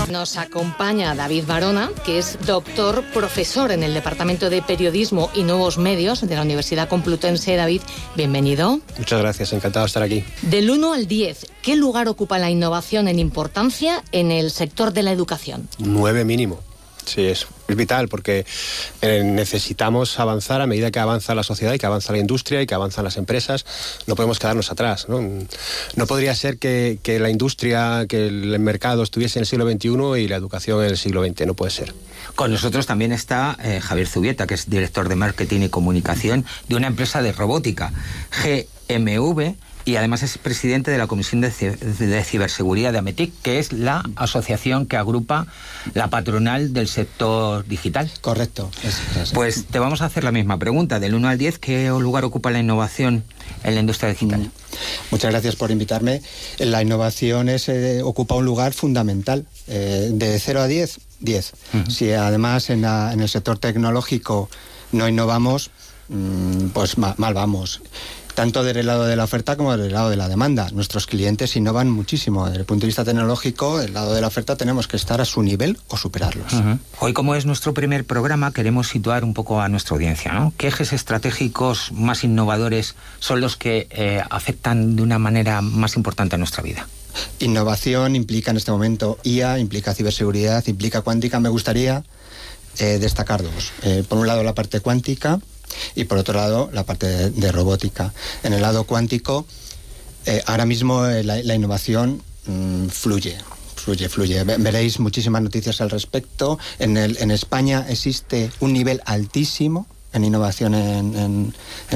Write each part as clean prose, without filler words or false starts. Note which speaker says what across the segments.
Speaker 1: Nos acompaña David Varona, que es doctor, profesor en el Departamento de Periodismo y Nuevos Medios de la Universidad Complutense. David, bienvenido.
Speaker 2: Muchas gracias, encantado de estar aquí.
Speaker 1: Del 1 al 10, ¿qué lugar ocupa la innovación en importancia en el sector de la educación?
Speaker 2: 9 mínimo. Sí, es vital porque necesitamos avanzar a medida que avanza la sociedad y que avanza la industria y que avanzan las empresas. No podemos quedarnos atrás, ¿no? No podría ser que la industria, que el mercado estuviese en el siglo XXI y la educación en el siglo XX. No puede ser.
Speaker 3: Con nosotros también está Javier Zubieta, que es director de Marketing y Comunicación de una empresa de robótica, GMV, y además es presidente de la Comisión de Ciberseguridad de AMETIC, que es la asociación que agrupa la patronal del sector digital.
Speaker 4: Correcto.
Speaker 3: Pues te vamos a hacer la misma pregunta. Del 1 al 10, ¿qué lugar ocupa la innovación en la industria digital?
Speaker 4: Muchas gracias por invitarme. La innovación ocupa un lugar fundamental. De 0 a 10, 10. Si además en el sector tecnológico no innovamos, pues mal vamos. Tanto del lado de la oferta como del lado de la demanda. Nuestros clientes innovan muchísimo. Desde el punto de vista tecnológico, del lado de la oferta tenemos que estar a su nivel o superarlos.
Speaker 3: Hoy, como es nuestro primer programa, queremos situar un poco a nuestra audiencia, ¿no? ¿Qué ejes estratégicos más innovadores son los que afectan de una manera más importante a nuestra vida?
Speaker 4: Innovación implica en este momento IA, implica ciberseguridad, implica cuántica. Me gustaría destacar dos. Por un lado, la parte cuántica, y por otro lado la parte de robótica. En el lado cuántico, ahora mismo la innovación fluye. Veréis muchísimas noticias al respecto. En España existe un nivel altísimo en innovación en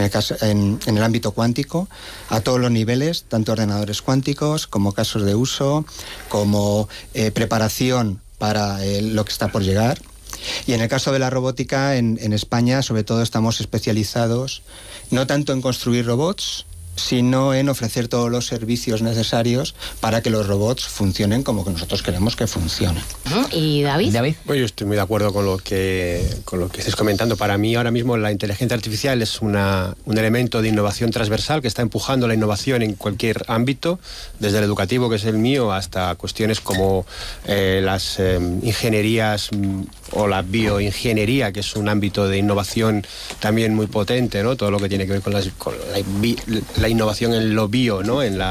Speaker 4: el ámbito cuántico, a todos los niveles, tanto ordenadores cuánticos como casos de uso, como preparación para lo que está por llegar. Y en el caso de la robótica, en España, sobre todo, estamos especializados no tanto en construir robots, sino en ofrecer todos los servicios necesarios para que los robots funcionen como que nosotros queremos que funcionen.
Speaker 1: ¿Y David?
Speaker 2: Pues yo estoy muy de acuerdo con lo que estáis comentando. Para mí ahora mismo la inteligencia artificial es un elemento de innovación transversal que está empujando la innovación en cualquier ámbito, desde el educativo, que es el mío, hasta cuestiones como las ingenierías o la bioingeniería, que es un ámbito de innovación también muy potente, ¿no? Todo lo que tiene que ver con la innovación en lo bio, ¿no? En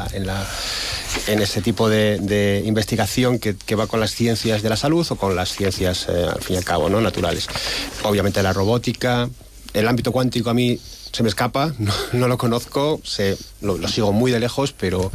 Speaker 2: ese tipo de investigación que va con las ciencias de la salud o con las ciencias, al fin y al cabo, ¿no? Naturales. Obviamente la robótica, el ámbito cuántico a mí se me escapa, no lo conozco, lo sigo muy de lejos, pero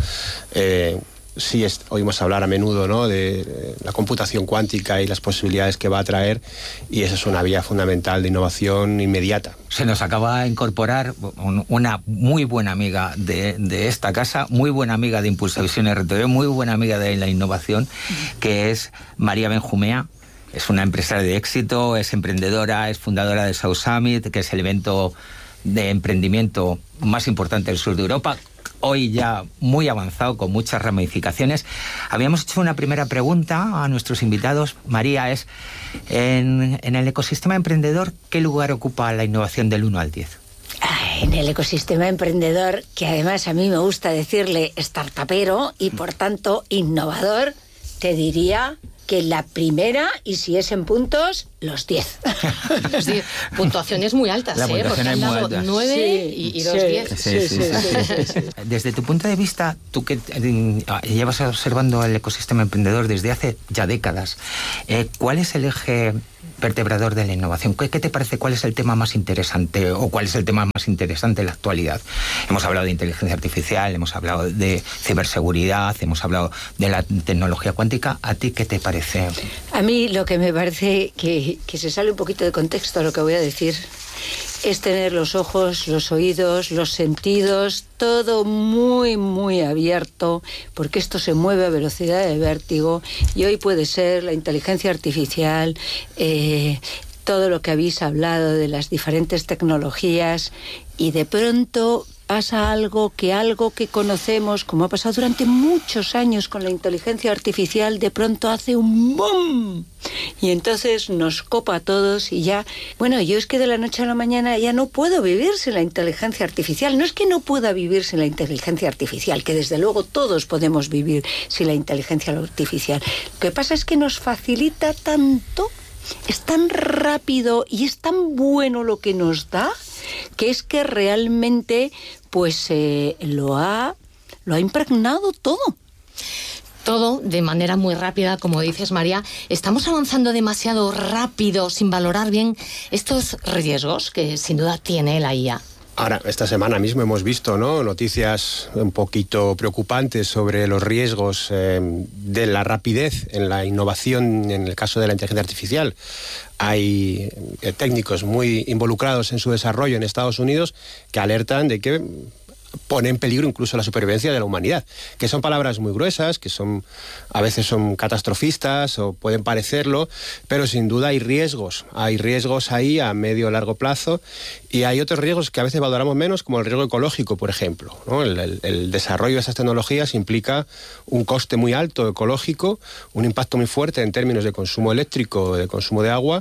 Speaker 2: sí oímos hablar a menudo, ¿no? De la computación cuántica y las posibilidades que va a traer, y esa es una vía fundamental de innovación inmediata.
Speaker 3: Se nos acaba de incorporar una muy buena amiga de esta casa, muy buena amiga de Impulsavisión RTV, muy buena amiga de la innovación, que es María Benjumea. Es una empresaria de éxito, es emprendedora, es fundadora de South Summit, que es el evento de emprendimiento más importante del sur de Europa. Hoy ya muy avanzado, con muchas ramificaciones. Habíamos hecho una primera pregunta a nuestros invitados. María, es en el ecosistema emprendedor, ¿qué lugar ocupa la innovación del 1 al 10?
Speaker 5: En el ecosistema emprendedor, que además a mí me gusta decirle startupero y por tanto innovador, te diría que la primera, y si es en puntos, los 10.
Speaker 1: Los 10. Puntuaciones muy altas,
Speaker 3: La puntuación es muy alta.
Speaker 1: 9 y 2 10.
Speaker 3: Sí. Desde tu punto de vista, tú que llevas observando el ecosistema emprendedor desde hace ya décadas, ¿cuál es el eje vertebrador de la innovación? ¿Qué te parece? ¿Cuál es el tema más interesante o cuál es el tema más interesante en la actualidad? Hemos hablado de inteligencia artificial, hemos hablado de ciberseguridad, hemos hablado de la tecnología cuántica. ¿A ti qué te parece?
Speaker 5: A mí lo que me parece que se sale un poquito de contexto a lo que voy a decir es tener los ojos, los oídos, los sentidos, todo muy, muy abierto, porque esto se mueve a velocidad de vértigo y hoy puede ser la inteligencia artificial, todo lo que habéis hablado de las diferentes tecnologías, y de pronto pasa algo que conocemos, como ha pasado durante muchos años con la inteligencia artificial, de pronto hace un boom y entonces nos copa a todos y ya, bueno, yo es que de la noche a la mañana ya no puedo vivir sin la inteligencia artificial. No es que no pueda vivir sin la inteligencia artificial, que desde luego todos podemos vivir sin la inteligencia artificial. Lo que pasa es que nos facilita tanto, es tan rápido y es tan bueno lo que nos da, que es que realmente pues lo ha impregnado todo.
Speaker 1: Todo de manera muy rápida, como dices, María. Estamos avanzando demasiado rápido sin valorar bien estos riesgos que sin duda tiene la IA.
Speaker 2: Ahora, esta semana mismo hemos visto, ¿no?, noticias un poquito preocupantes sobre los riesgos de la rapidez en la innovación en el caso de la inteligencia artificial. Hay técnicos muy involucrados en su desarrollo en Estados Unidos que alertan de que pone en peligro incluso la supervivencia de la humanidad, que son palabras muy gruesas, que a veces son catastrofistas o pueden parecerlo, pero sin duda hay riesgos ahí a medio o largo plazo, y hay otros riesgos que a veces valoramos menos, como el riesgo ecológico, por ejemplo, ¿no? El desarrollo de esas tecnologías implica un coste muy alto ecológico, un impacto muy fuerte en términos de consumo eléctrico, de consumo de agua,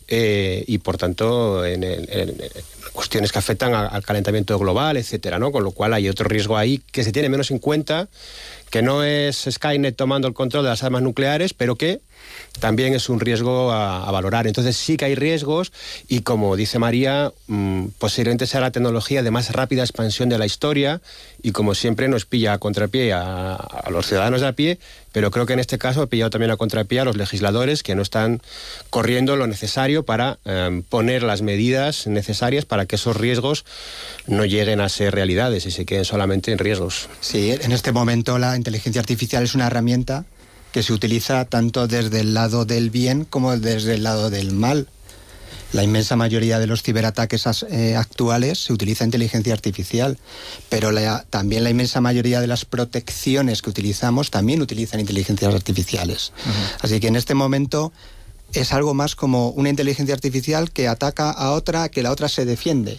Speaker 2: y por tanto en cuestiones que afectan al calentamiento global, etcétera, ¿no? Con lo cual hay otro riesgo ahí que se tiene menos en cuenta, que no es Skynet tomando el control de las armas nucleares, pero que también es un riesgo a valorar. Entonces sí que hay riesgos y, como dice María, posiblemente sea la tecnología de más rápida expansión de la historia y, como siempre, nos pilla a contrapié a los ciudadanos de a pie, pero creo que en este caso ha pillado también a contrapié a los legisladores, que no están corriendo lo necesario para poner las medidas necesarias para que esos riesgos no lleguen a ser realidades y se queden solamente en riesgos.
Speaker 4: Sí, en este momento la inteligencia artificial es una herramienta que se utiliza tanto desde el lado del bien como desde el lado del mal. La inmensa mayoría de los ciberataques actuales se utiliza inteligencia artificial, pero también la inmensa mayoría de las protecciones que utilizamos también utilizan inteligencias artificiales. Así que en este momento es algo más como una inteligencia artificial que ataca a otra, que la otra se defiende.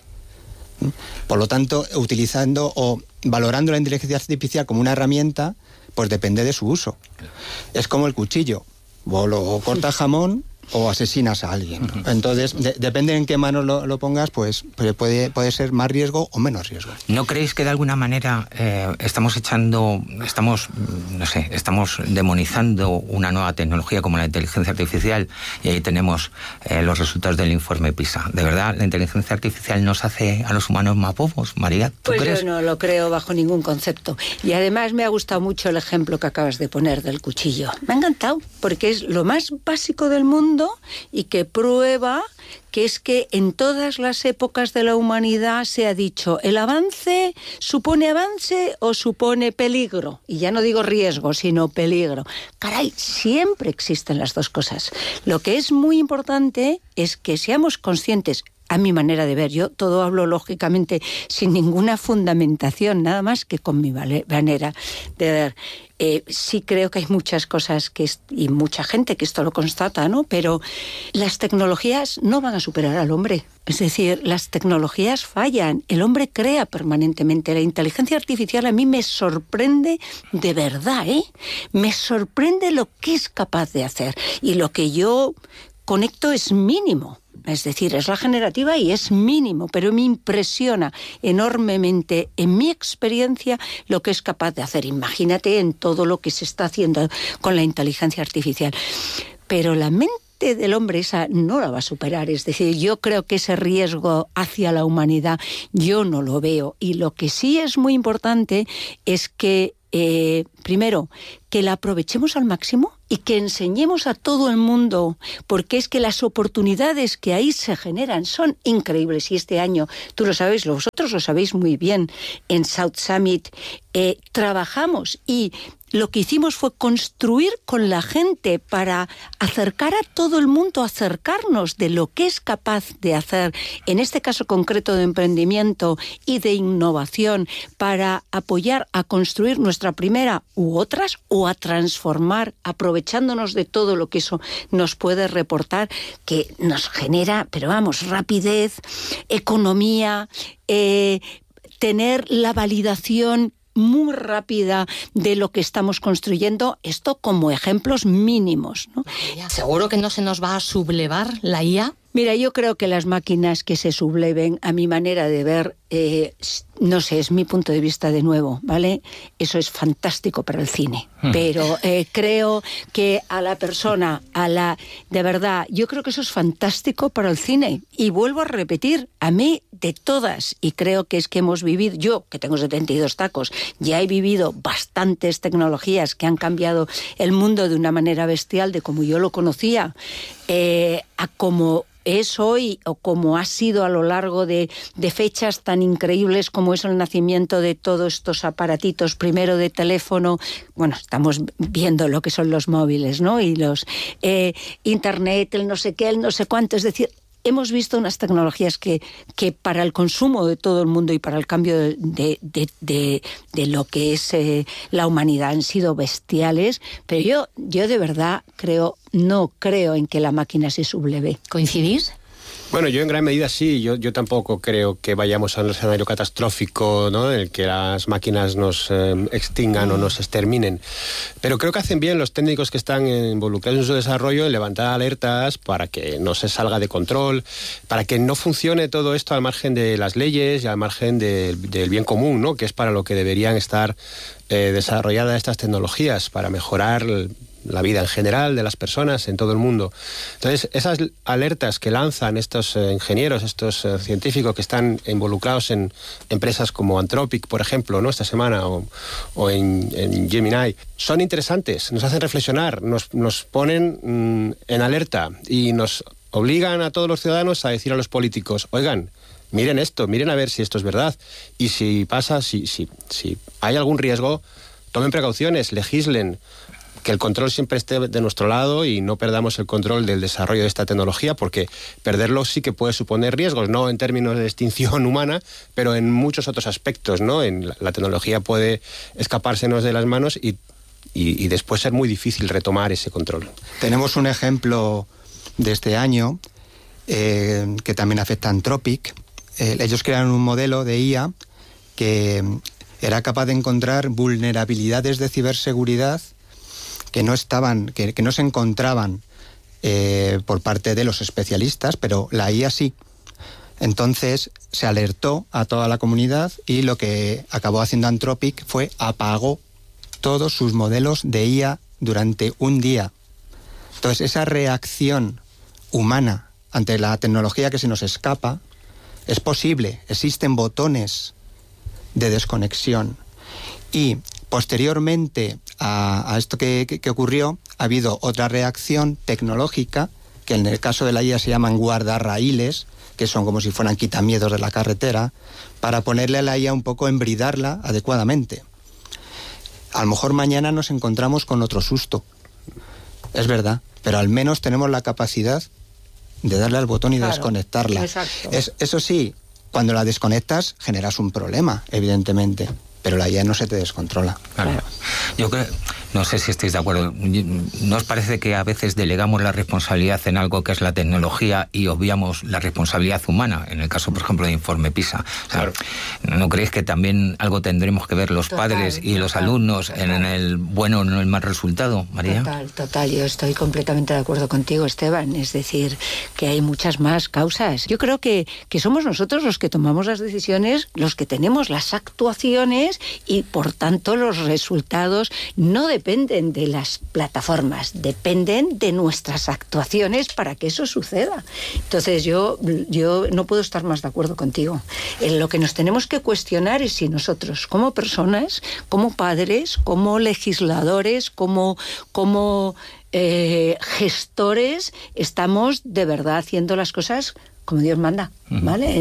Speaker 4: Por lo tanto, utilizando o valorando la inteligencia artificial como una herramienta, pues depende de su uso. Es como el cuchillo, o cortas jamón o asesinas a alguien, ¿no? Entonces, depende en qué manos lo pongas, pues puede ser más riesgo o menos riesgo.
Speaker 3: ¿No creéis que de alguna manera estamos demonizando una nueva tecnología como la inteligencia artificial? Y ahí tenemos los resultados del informe PISA. ¿De verdad la inteligencia artificial nos hace a los humanos más bobos, María? ¿Tú crees?
Speaker 5: Yo no lo creo bajo ningún concepto. Y además me ha gustado mucho el ejemplo que acabas de poner del cuchillo. Me ha encantado, porque es lo más básico del mundo y que prueba que es que en todas las épocas de la humanidad se ha dicho, ¿el avance supone avance o supone peligro? Y ya no digo riesgo, sino peligro. Caray, siempre existen las dos cosas. Lo que es muy importante es que seamos conscientes, a mi manera de ver, yo todo hablo lógicamente sin ninguna fundamentación, nada más que con mi manera de ver. Sí creo que hay muchas cosas y mucha gente que esto lo constata, ¿no? Pero las tecnologías no van a superar al hombre. Es decir, las tecnologías fallan, el hombre crea permanentemente. La inteligencia artificial a mí me sorprende de verdad, ¿eh? Me sorprende lo que es capaz de hacer. Y lo que yo conecto es mínimo. Es decir, es la generativa y es mínimo, pero me impresiona enormemente, en mi experiencia, lo que es capaz de hacer. Imagínate en todo lo que se está haciendo con la inteligencia artificial. Pero la mente del hombre esa no la va a superar. Es decir, yo creo que ese riesgo hacia la humanidad yo no lo veo. Y lo que sí es muy importante es que, primero, que la aprovechemos al máximo y que enseñemos a todo el mundo, porque es que las oportunidades que ahí se generan son increíbles. Y este año, tú lo sabéis, vosotros lo sabéis muy bien, en South Summit trabajamos y lo que hicimos fue construir con la gente para acercar a todo el mundo, acercarnos de lo que es capaz de hacer, en este caso concreto de emprendimiento y de innovación, para apoyar a construir nuestra primera u otras, o a transformar, aprovechándonos de todo lo que eso nos puede reportar, que nos genera, pero vamos, rapidez, economía, tener la validación muy rápida de lo que estamos construyendo, esto como ejemplos mínimos, ¿no?
Speaker 1: ¿Seguro que no se nos va a sublevar la IA?
Speaker 5: Mira, yo creo que las máquinas que se subleven, a mi manera de ver, no sé, es mi punto de vista de nuevo, ¿vale? Eso es fantástico para el cine, pero creo que a la persona, de verdad, yo creo que eso es fantástico para el cine. Y vuelvo a repetir, a mí de todas, y creo que es que hemos vivido, yo que tengo 72 tacos, ya he vivido bastantes tecnologías que han cambiado el mundo de una manera bestial, de como yo lo conocía, a como es hoy o como ha sido a lo largo de fechas tan increíbles como es el nacimiento de todos estos aparatitos, primero de teléfono, bueno, estamos viendo lo que son los móviles, ¿no? Y los internet, el no sé qué, el no sé cuánto, es decir, hemos visto unas tecnologías que para el consumo de todo el mundo y para el cambio de lo que es la humanidad han sido bestiales, pero yo de verdad no creo en que la máquina se subleve.
Speaker 1: ¿Coincidís?
Speaker 2: Bueno, yo en gran medida sí, yo tampoco creo que vayamos a un escenario catastrófico, ¿no?, en el que las máquinas nos extingan o nos exterminen. Pero creo que hacen bien los técnicos que están involucrados en su desarrollo en levantar alertas para que no se salga de control, para que no funcione todo esto al margen de las leyes y al margen del bien común, ¿no?, que es para lo que deberían estar desarrolladas estas tecnologías, para mejorar la vida en general de las personas en todo el mundo. Entonces, esas alertas que lanzan estos ingenieros, estos científicos que están involucrados en empresas como Anthropic, por ejemplo, ¿no?, esta semana, o en Gemini, son interesantes, nos hacen reflexionar, nos ponen en alerta y nos obligan a todos los ciudadanos a decir a los políticos, oigan, miren esto, miren a ver si esto es verdad, y si pasa, si hay algún riesgo, tomen precauciones, legislen, que el control siempre esté de nuestro lado y no perdamos el control del desarrollo de esta tecnología, porque perderlo sí que puede suponer riesgos, no en términos de extinción humana, pero en muchos otros aspectos, ¿no? La tecnología puede escapársenos de las manos y después ser muy difícil retomar ese control.
Speaker 4: Tenemos un ejemplo de este año que también afecta a Anthropic. Ellos crearon un modelo de IA que era capaz de encontrar vulnerabilidades de ciberseguridad que no se encontraban por parte de los especialistas, pero la IA sí. Entonces se alertó a toda la comunidad y lo que acabó haciendo Anthropic fue apagó todos sus modelos de IA durante un día. Entonces esa reacción humana ante la tecnología que se nos escapa es posible. Existen botones de desconexión. Y posteriormente a esto que ocurrió, ha habido otra reacción tecnológica, que en el caso de la IA se llaman guardarraíles, que son como si fueran quitamiedos de la carretera, para ponerle a la IA un poco, embridarla adecuadamente. A lo mejor mañana nos encontramos con otro susto, es verdad, pero al menos tenemos la capacidad de darle al botón y desconectarla.
Speaker 5: Exacto.
Speaker 4: Eso sí, cuando la desconectas generas un problema, evidentemente, pero la IA no se te descontrola.
Speaker 3: Claro. Yo creo, no sé si estáis de acuerdo, ¿no os parece que a veces delegamos la responsabilidad en algo que es la tecnología y obviamos la responsabilidad humana? En el caso, por ejemplo, de Informe PISA. O sea, ¿no creéis que también algo tendremos que ver los padres y los alumnos en el bueno o en el mal resultado, María?
Speaker 5: Total. Yo estoy completamente de acuerdo contigo, Esteban. Es decir, que hay muchas más causas. Yo creo que somos nosotros los que tomamos las decisiones, los que tenemos las actuaciones y, por tanto, los resultados no dependen de las plataformas, dependen de nuestras actuaciones para que eso suceda. Entonces yo no puedo estar más de acuerdo contigo. Lo que nos tenemos que cuestionar es si nosotros, como personas, como padres, como legisladores, como gestores, estamos de verdad haciendo las cosas como Dios manda, ¿vale?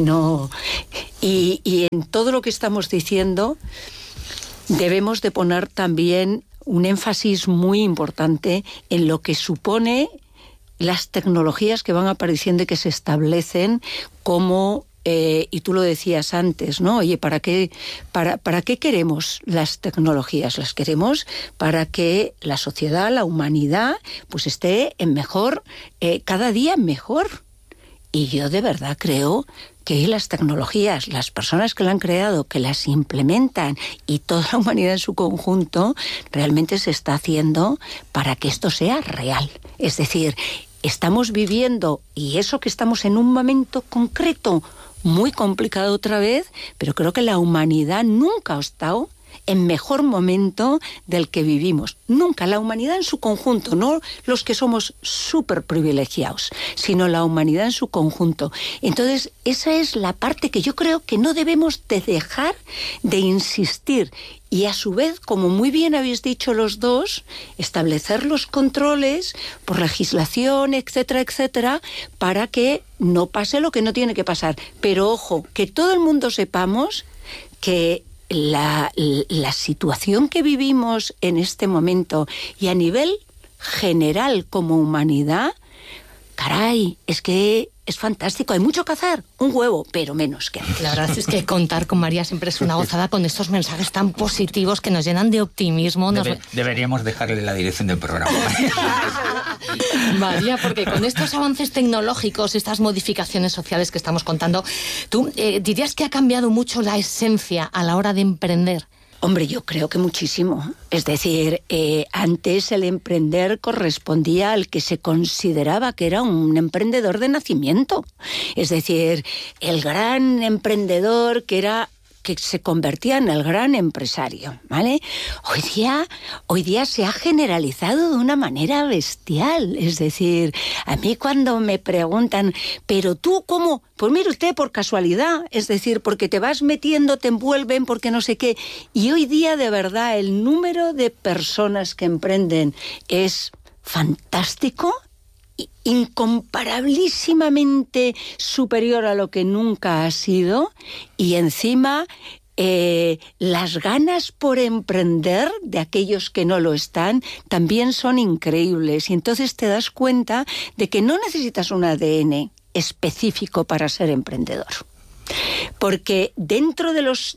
Speaker 5: Y en todo lo que estamos diciendo debemos de poner también un énfasis muy importante en lo que supone las tecnologías que van apareciendo y que se establecen como, y tú lo decías antes, ¿no? Oye, ¿para qué queremos las tecnologías? Las queremos para que la sociedad, la humanidad, pues esté en mejor, cada día mejor. Y yo de verdad creo que las tecnologías, las personas que la han creado, que las implementan y toda la humanidad en su conjunto, realmente se está haciendo para que esto sea real. Es decir, estamos viviendo, y eso que estamos en un momento concreto, muy complicado otra vez, pero creo que la humanidad nunca ha estado en mejor momento del que vivimos. Nunca, la humanidad en su conjunto, no los que somos súper privilegiados, sino la humanidad en su conjunto. Entonces, esa es la parte que yo creo que no debemos de dejar de insistir. Y a su vez, como muy bien habéis dicho los dos, establecer los controles por legislación, etcétera, etcétera, para que no pase lo que no tiene que pasar. Pero ojo, que todo el mundo sepamos que la situación que vivimos en este momento y a nivel general como humanidad, caray, es que es fantástico. Hay mucho que hacer, un huevo, pero menos que antes.
Speaker 1: La verdad es que contar con María siempre es una gozada, con estos mensajes tan positivos que nos llenan de optimismo.
Speaker 3: Deberíamos dejarle la dirección del programa.
Speaker 1: María, porque con estos avances tecnológicos, estas modificaciones sociales que estamos contando, ¿tú dirías que ha cambiado mucho la esencia a la hora de emprender?
Speaker 5: Hombre, yo creo que muchísimo. Es decir, antes el emprender correspondía al que se consideraba que era un emprendedor de nacimiento. Es decir, el gran emprendedor que se convertía en el gran empresario, ¿vale? Hoy día se ha generalizado de una manera bestial. Es decir, a mí cuando me preguntan, ¿pero tú cómo? Pues mire usted, por casualidad, es decir, porque te vas metiendo, te envuelven, porque no sé qué. Y hoy día, de verdad, el número de personas que emprenden es fantástico, incomparabilísimamente superior a lo que nunca ha sido, y encima las ganas por emprender de aquellos que no lo están también son increíbles, y entonces te das cuenta de que no necesitas un ADN específico para ser emprendedor. Porque dentro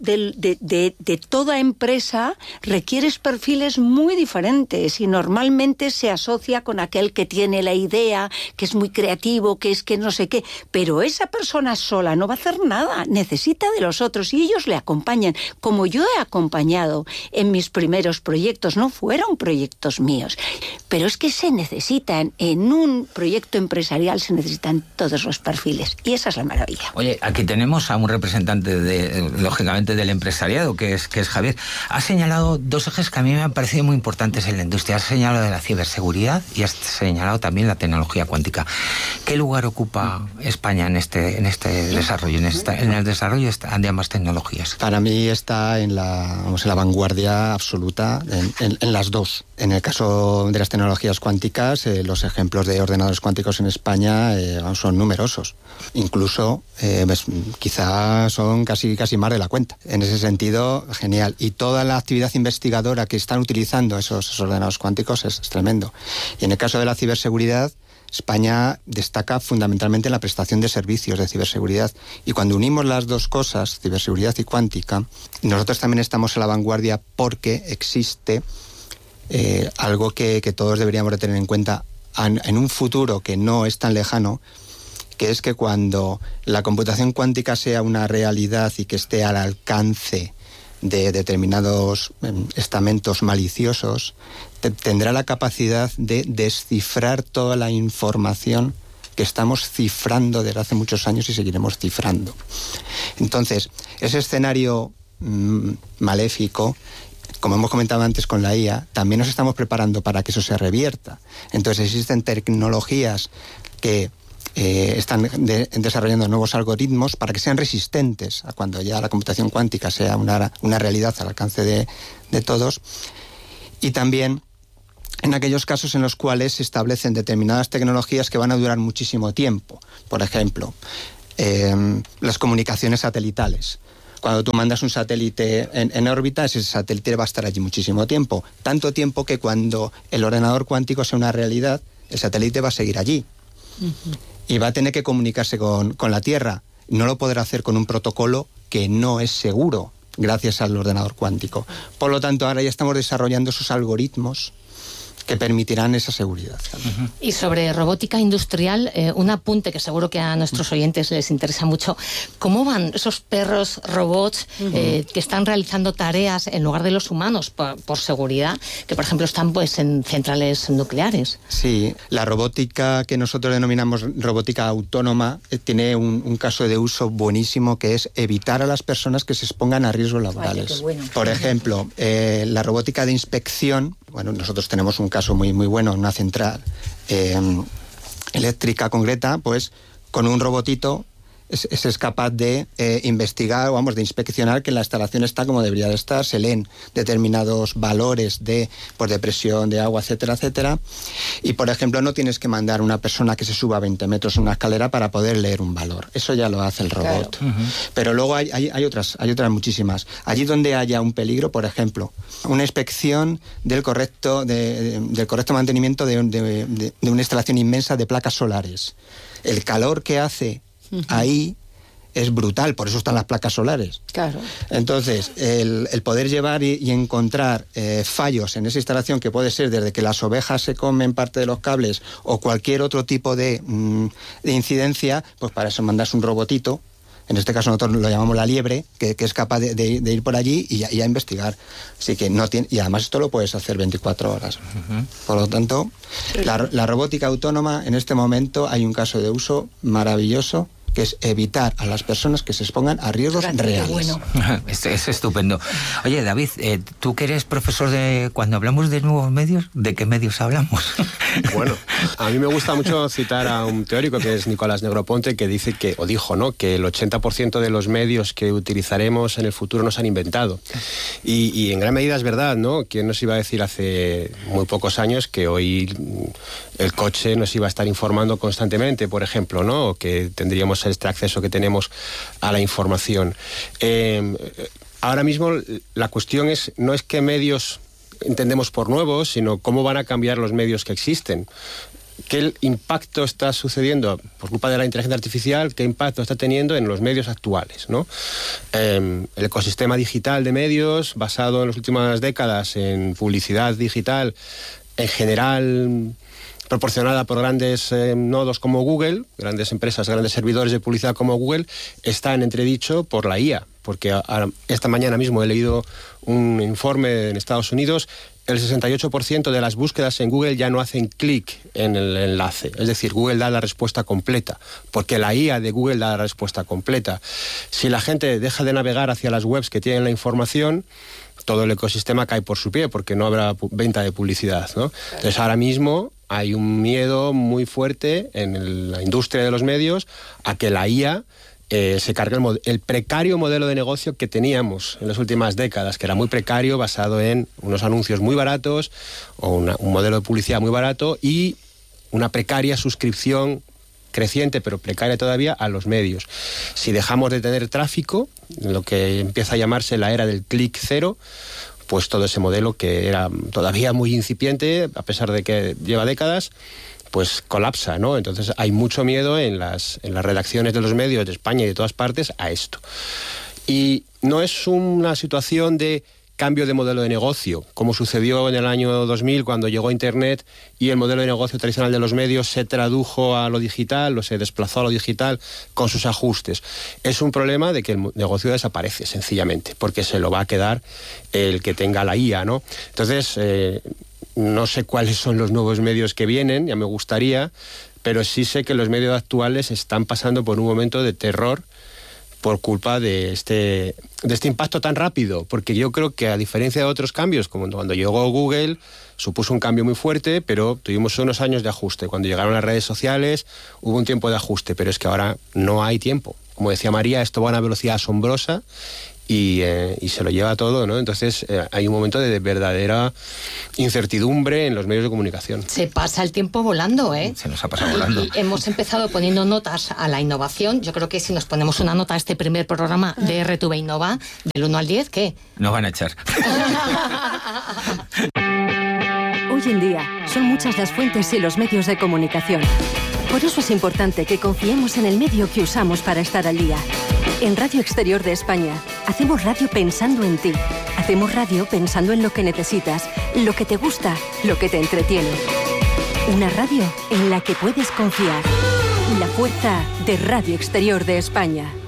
Speaker 5: de toda empresa requieres perfiles muy diferentes y normalmente se asocia con aquel que tiene la idea, que es muy creativo, que es que no sé qué, pero esa persona sola no va a hacer nada, necesita de los otros y ellos le acompañan, como yo he acompañado en mis primeros proyectos. No fueron proyectos míos, pero es que se necesitan, en un proyecto empresarial se necesitan todos los perfiles y esa es la maravilla.
Speaker 3: Oye, aquí tenemos a un representante lógicamente del empresariado, que es Javier. Ha señalado dos ejes que a mí me han parecido muy importantes en la industria. Ha señalado de la ciberseguridad y ha señalado también la tecnología cuántica. ¿Qué lugar ocupa España en este desarrollo, en el desarrollo de ambas tecnologías?
Speaker 4: Para mí está en la vanguardia absoluta en las dos. En el caso de las tecnologías cuánticas, los ejemplos de ordenadores cuánticos en España son numerosos. Incluso quizá son casi más de la cuenta. En ese sentido, genial. Y toda la actividad investigadora que están utilizando esos ordenadores cuánticos es tremendo. Y en el caso de la ciberseguridad, España destaca fundamentalmente en la prestación de servicios de ciberseguridad. Y cuando unimos las dos cosas, ciberseguridad y cuántica, nosotros también estamos a la vanguardia porque existe algo que todos deberíamos de tener en cuenta en un futuro que no es tan lejano, que es que cuando la computación cuántica sea una realidad y que esté al alcance de determinados estamentos maliciosos, tendrá la capacidad de descifrar toda la información que estamos cifrando desde hace muchos años y seguiremos cifrando. Entonces, ese escenario maléfico, como hemos comentado antes con la IA, también nos estamos preparando para que eso se revierta. Entonces existen tecnologías que están desarrollando nuevos algoritmos para que sean resistentes a cuando ya la computación cuántica sea una realidad al alcance de todos. Y también en aquellos casos en los cuales se establecen determinadas tecnologías que van a durar muchísimo tiempo. Por ejemplo, las comunicaciones satelitales. Cuando tú mandas un satélite en órbita, ese satélite va a estar allí muchísimo tiempo. Tanto tiempo que cuando el ordenador cuántico sea una realidad, el satélite va a seguir allí. Uh-huh. Y va a tener que comunicarse con la Tierra. No lo podrá hacer con un protocolo que no es seguro, gracias al ordenador cuántico. Por lo tanto, ahora ya estamos desarrollando esos algoritmos que permitirán esa seguridad.
Speaker 1: Y sobre robótica industrial, un apunte que seguro que a nuestros oyentes les interesa mucho. ¿Cómo van esos perros robots que están realizando tareas en lugar de los humanos por seguridad, que por ejemplo están pues en centrales nucleares?
Speaker 4: Sí, la robótica que nosotros denominamos robótica autónoma tiene un caso de uso buenísimo, que es evitar a las personas que se expongan a riesgos laborales.
Speaker 5: Vaya, qué bueno.
Speaker 4: Por ejemplo, la robótica de inspección. Bueno, nosotros tenemos un caso muy, muy bueno en una central eléctrica concreta, pues con un robotito es capaz de investigar, o de inspeccionar que la instalación está como debería de estar, se leen determinados valores de presión, de agua, etcétera, etcétera, y por ejemplo no tienes que mandar a una persona que se suba 20 metros en una escalera para poder leer un valor, eso ya lo hace el robot. Claro. Pero luego hay otras muchísimas. Allí donde haya un peligro, por ejemplo, una inspección del correcto mantenimiento de una instalación inmensa de placas solares. El calor que hace ahí es brutal, por eso están las placas solares.
Speaker 5: Claro.
Speaker 4: Entonces, el poder llevar y encontrar fallos en esa instalación, que puede ser desde que las ovejas se comen parte de los cables o cualquier otro tipo de incidencia, pues para eso mandas un robotito. En este caso nosotros lo llamamos la liebre, que es capaz de ir por allí y a investigar. Así que no tiene, y además esto lo puedes hacer 24 horas. Por lo tanto, la robótica autónoma, en este momento hay un caso de uso maravilloso, que es evitar a las personas que se expongan a riesgos reales.
Speaker 5: Bueno.
Speaker 3: Es estupendo. Oye, David, tú que eres profesor cuando hablamos de nuevos medios, ¿de qué medios hablamos?
Speaker 2: Bueno, a mí me gusta mucho citar a un teórico que es Nicolás Negroponte, que dice que el 80% de los medios que utilizaremos en el futuro nos han inventado. Y en gran medida es verdad, ¿no? ¿Quién nos iba a decir hace muy pocos años que hoy el coche nos iba a estar informando constantemente, por ejemplo, ¿no? O que tendríamos este acceso que tenemos a la información. Ahora mismo la cuestión no es qué medios entendemos por nuevos, sino cómo van a cambiar los medios que existen. ¿Qué impacto está sucediendo por culpa de la inteligencia artificial? ¿Qué impacto está teniendo en los medios actuales, ¿no? El ecosistema digital de medios, basado en las últimas décadas en publicidad digital, en general proporcionada por grandes nodos como Google, grandes empresas, grandes servidores de publicidad como Google, está en entredicho por la IA, porque esta mañana mismo he leído un informe en Estados Unidos. El 68% de las búsquedas en Google ya no hacen clic en el enlace. Es decir, Google da la respuesta completa, porque la IA de Google da la respuesta completa. Si la gente deja de navegar hacia las webs que tienen la información, todo el ecosistema cae por su pie, porque no habrá venta de publicidad, ¿no? Entonces, ahora mismo hay un miedo muy fuerte en la industria de los medios a que la IA se cargue el precario modelo de negocio que teníamos en las últimas décadas, que era muy precario, basado en unos anuncios muy baratos o un modelo de publicidad muy barato y una precaria suscripción creciente, pero precaria todavía, a los medios. Si dejamos de tener tráfico, lo que empieza a llamarse la era del clic cero, pues todo ese modelo que era todavía muy incipiente, a pesar de que lleva décadas, pues colapsa, ¿no? Entonces hay mucho miedo en las redacciones de los medios de España y de todas partes a esto. Y no es una situación de cambio de modelo de negocio, como sucedió en el año 2000 cuando llegó Internet y el modelo de negocio tradicional de los medios se tradujo a lo digital o se desplazó a lo digital con sus ajustes. Es un problema de que el negocio desaparece, sencillamente, porque se lo va a quedar el que tenga la IA, ¿no? Entonces, no sé cuáles son los nuevos medios que vienen, ya me gustaría, pero sí sé que los medios actuales están pasando por un momento de terror por culpa de este impacto tan rápido, porque yo creo que a diferencia de otros cambios, como cuando llegó Google, supuso un cambio muy fuerte, pero tuvimos unos años de ajuste. Cuando llegaron las redes sociales hubo un tiempo de ajuste, pero es que ahora no hay tiempo. Como decía María, esto va a una velocidad asombrosa y se lo lleva todo, ¿no? Entonces hay un momento de verdadera incertidumbre en los medios de comunicación. Se pasa el tiempo volando, ¿eh?
Speaker 3: Se nos ha pasado volando.
Speaker 1: Y hemos empezado poniendo notas a la innovación. Yo creo que si nos ponemos una nota a este primer programa de RTV Innova, del 1 al 10, ¿qué?
Speaker 3: Nos van a echar.
Speaker 6: Hoy en día son muchas las fuentes y los medios de comunicación. Por eso es importante que confiemos en el medio que usamos para estar al día. En Radio Exterior de España, hacemos radio pensando en ti. Hacemos radio pensando en lo que necesitas lo que te gusta, lo que te entretiene. Una radio en la que puedes confiar. La fuerza de Radio Exterior de España.